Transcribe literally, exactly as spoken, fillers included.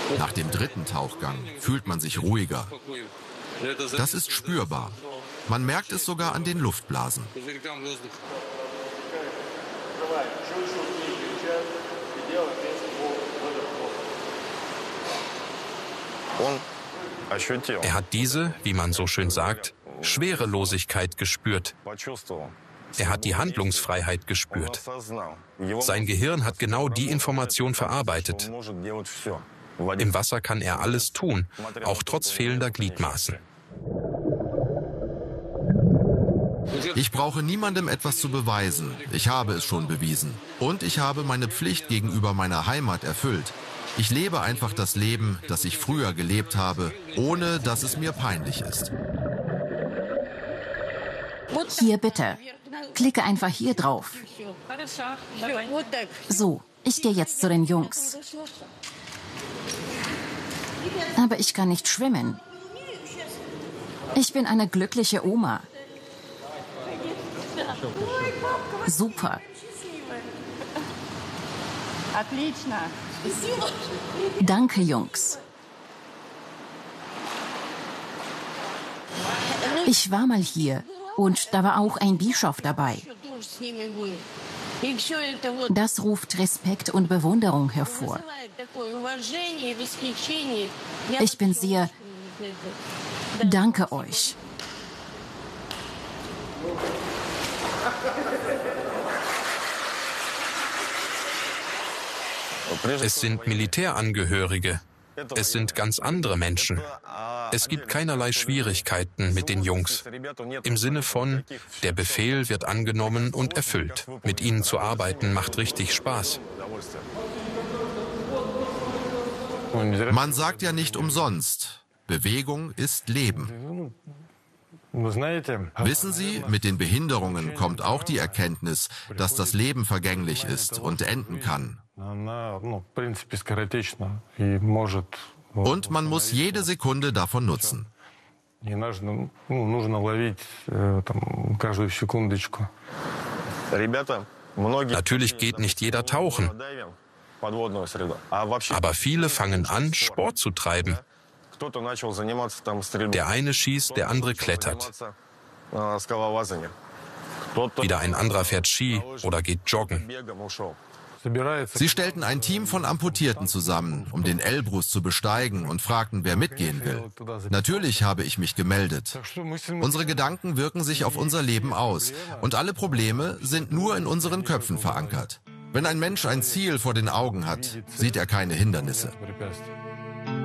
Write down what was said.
Nach dem dritten Tauchgang fühlt man sich ruhiger. Das ist spürbar. Man merkt es sogar an den Luftblasen. Er hat diese, wie man so schön sagt, Schwerelosigkeit gespürt. Er hat die Handlungsfreiheit gespürt. Sein Gehirn hat genau die Information verarbeitet. Im Wasser kann er alles tun, auch trotz fehlender Gliedmaßen. Ich brauche niemandem etwas zu beweisen. Ich habe es schon bewiesen. Und ich habe meine Pflicht gegenüber meiner Heimat erfüllt. Ich lebe einfach das Leben, das ich früher gelebt habe, ohne dass es mir peinlich ist. Hier bitte. Klicke einfach hier drauf. So, ich gehe jetzt zu den Jungs. Aber ich kann nicht schwimmen. Ich bin eine glückliche Oma. Super. Danke, Jungs. Ich war mal hier und da war auch ein Bischof dabei. Das ruft Respekt und Bewunderung hervor. Ich bin sehr... Danke euch. Es sind Militärangehörige. Es sind ganz andere Menschen. Es gibt keinerlei Schwierigkeiten mit den Jungs. Im Sinne von, der Befehl wird angenommen und erfüllt. Mit ihnen zu arbeiten macht richtig Spaß. Man sagt ja nicht umsonst, Bewegung ist Leben. Wissen Sie, mit den Behinderungen kommt auch die Erkenntnis, dass das Leben vergänglich ist und enden kann. Und man muss jede Sekunde davon nutzen. Natürlich geht nicht jeder tauchen. Aber viele fangen an, Sport zu treiben. Der eine schießt, der andere klettert. Wieder ein anderer fährt Ski oder geht joggen. Sie stellten ein Team von Amputierten zusammen, um den Elbrus zu besteigen und fragten, wer mitgehen will. Natürlich habe ich mich gemeldet. Unsere Gedanken wirken sich auf unser Leben aus und alle Probleme sind nur in unseren Köpfen verankert. Wenn ein Mensch ein Ziel vor den Augen hat, sieht er keine Hindernisse.